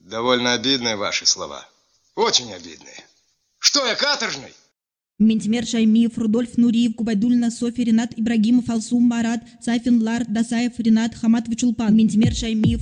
Довольно обидные ваши слова. Очень обидные. Что я, каторжный? Минтимер Шаймиев, Рудольф Нуриев, Губайдуллина, Софья, Ренат Ибрагимов, Алсум Марат, Сайфин Лар, Дасаев, Ренат, Хамат Чулпан. Минтимер Шаймиев.